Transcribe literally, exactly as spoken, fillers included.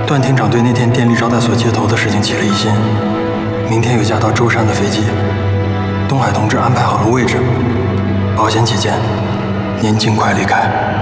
段厅长对那天电力招待所接头的事情起了疑心，明天有架到舟山的飞机，东海同志安排好了位置，保险起见，您尽快离开。